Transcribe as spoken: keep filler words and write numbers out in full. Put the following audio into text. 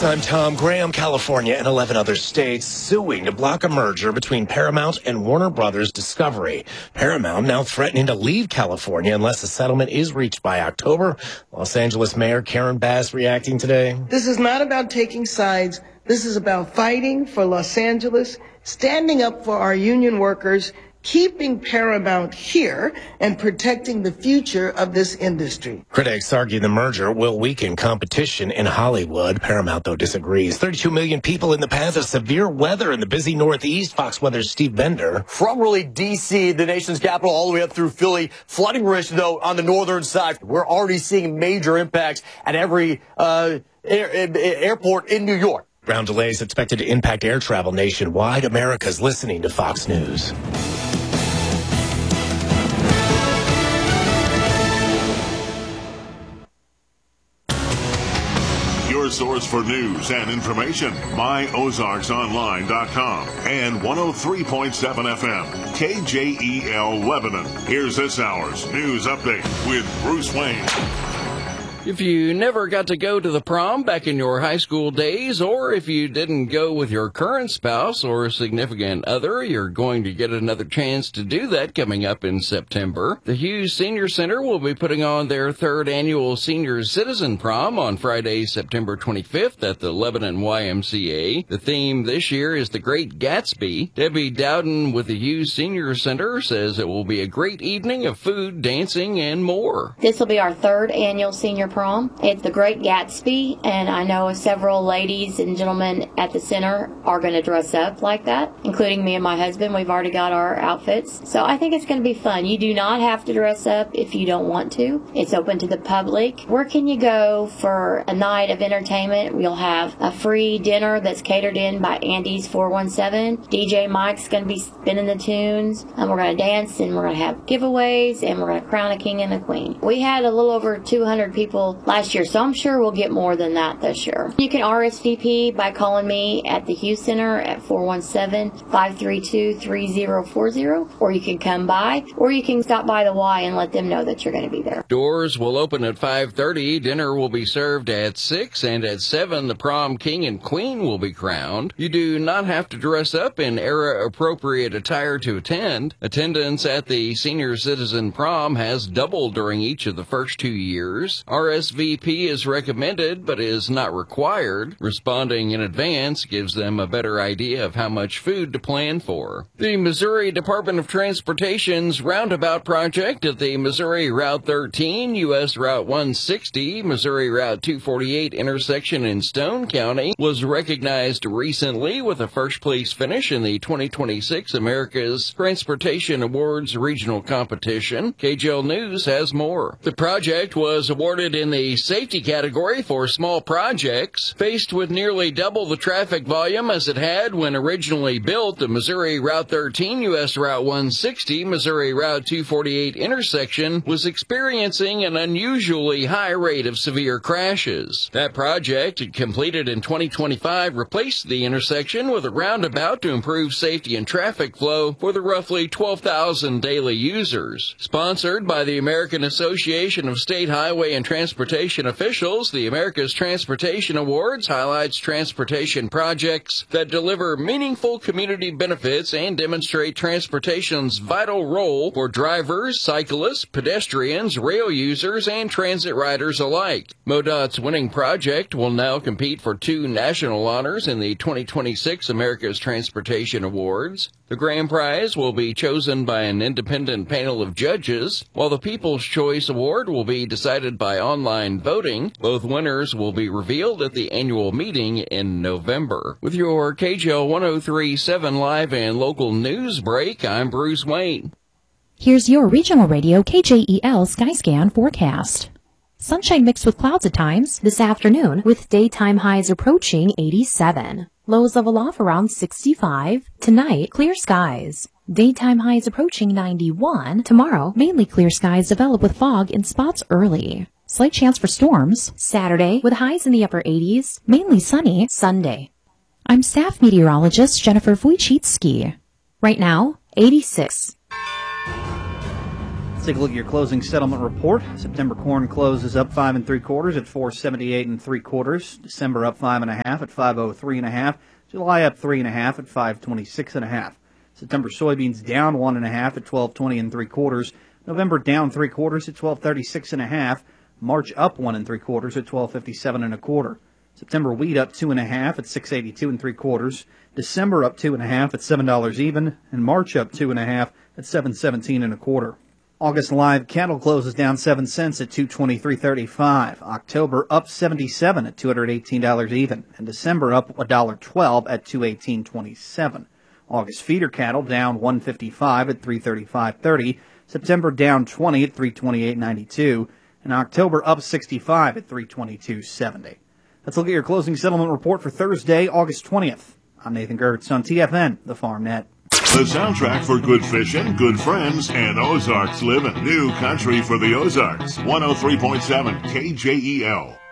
I'm Tom Graham. California and eleven other states suing to block a merger between Paramount and Warner Brothers Discovery. Paramount now threatening to leave California unless a settlement is reached by October. Los Angeles Mayor Karen Bass reacting today. This is not about taking sides. This is about fighting for Los Angeles, standing up for our union workers, keeping Paramount here, and protecting the future of this industry. Critics argue the merger will weaken competition in Hollywood. Paramount, though, disagrees. thirty-two million people in the path of severe weather in the busy Northeast. Fox Weather's Steve Bender. From really D C, the nation's capital, all the way up through Philly. Flooding risk, though, on the northern side. We're already seeing major impacts at every uh, air, airport in New York. Ground delays expected to impact air travel nationwide. America's listening to Fox News. Your source for news and information, my ozarks online dot com and one oh three point seven F M, K J E L Lebanon. Here's this hour's news update with Bruce Wayne. If you never got to go to the prom back in your high school days, or if you didn't go with your current spouse or significant other, you're going to get another chance to do that coming up in September. The Hughes Senior Center will be putting on their third annual Senior Citizen Prom on Friday, September twenty-fifth at the Lebanon Y M C A. The theme this year is The Great Gatsby. Debbie Dowden with the Hughes Senior Center says it will be a great evening of food, dancing, and more. This will be our third annual senior prom. It's The Great Gatsby, and I know several ladies and gentlemen at the center are going to dress up like that, including me and my husband. We've already got our outfits. So I think it's going to be fun. You do not have to dress up if you don't want to. It's open to the public. Where can you go for a night of entertainment? We'll have a free dinner that's catered in by Andy's four one seven. D J Mike's going to be spinning the tunes, and we're going to dance, and we're going to have giveaways, and we're going to crown a king and a queen. We had a little over two hundred people last year, so I'm sure we'll get more than that this year. You can R S V P by calling me at the Hughes Center at four one seven, five three two, three zero four zero, or you can come by, or you can stop by the Y and let them know that you're going to be there. Doors will open at five thirty, dinner will be served at six, and at seven the prom king and queen will be crowned. You do not have to dress up in era-appropriate attire to attend. Attendance at the Senior Citizen Prom has doubled during each of the first two years. R S V P is recommended, but is not required. Responding in advance gives them a better idea of how much food to plan for. The Missouri Department of Transportation's roundabout project at the Missouri Route thirteen, U S Route one sixty, Missouri Route two forty-eight intersection in Stone County was recognized recently with a first-place finish in the twenty twenty-six America's Transportation Awards regional competition. K J L News has more. The project was awarded in the safety category for small projects. Faced with nearly double the traffic volume as it had when originally built, the Missouri Route thirteen, U S Route one sixty, Missouri Route two forty-eight intersection was experiencing an unusually high rate of severe crashes. That project, completed in twenty twenty-five, replaced the intersection with a roundabout to improve safety and traffic flow for the roughly twelve thousand daily users. Sponsored by the American Association of State Highway and Transportation Officials, the America's Transportation Awards highlights transportation projects that deliver meaningful community benefits and demonstrate transportation's vital role for drivers, cyclists, pedestrians, rail users, and transit riders alike. MoDOT's winning project will now compete for two national honors in the twenty twenty-six America's Transportation Awards. The grand prize will be chosen by an independent panel of judges, while the People's Choice Award will be decided by online voting. Both winners will be revealed at the annual meeting in November. With your K J L one oh three point seven live and local news break, I'm Bruce Wayne. Here's your regional radio K J E L Skyscan forecast. Sunshine mixed with clouds at times this afternoon, with daytime highs approaching eighty-seven. Lows level off around sixty-five. Tonight, clear skies. Daytime highs approaching ninety-one. Tomorrow, mainly clear skies develop with fog in spots early. Slight chance for storms. Saturday, with highs in the upper eighties. Mainly sunny. Sunday. I'm staff meteorologist Jennifer Wojcicki. Right now, eighty-six. Let's take a look at your closing settlement report. September corn closes up five and three quarters at four seventy-eight and three quarters. December up five and a half at five oh three and a half. July up three and a half at five twenty-six and a half. September soybeans down one and a half at twelve twenty and three quarters. November down three quarters at twelve thirty-six and a half. March up one and three quarters at twelve fifty-seven and a quarter. September wheat up two and a half at six eighty-two and three quarters. December up two and a half at seven dollars even, and March up two and a half at seven seventeen and a quarter. August live cattle closes down seven cents at two twenty-three thirty-five. October up seventy-seven at two hundred eighteen dollars even, and December up one dollar twelve at two eighteen twenty-seven. August feeder cattle down one fifty-five at three thirty-five thirty. September down twenty at three twenty-eight ninety-two, and October up sixty-five at three twenty-two seventy. Let's look at your closing settlement report for Thursday, August twentieth. I'm Nathan Gertz on T F N, the Farm Net. The soundtrack for good fishing, good friends, and Ozarks living. New country for the Ozarks. one oh three point seven K J E L.